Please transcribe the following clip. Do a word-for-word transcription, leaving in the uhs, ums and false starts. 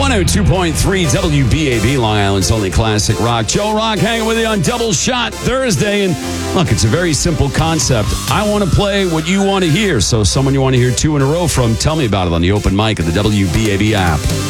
one oh two point three W B A B, Long Island's only classic rock. Joe Rock hanging with you on Double Shot Thursday. And look, it's a very simple concept. I want to play what you want to hear. So someone you want to hear two in a row from, tell me about it on the open mic of the W B A B app.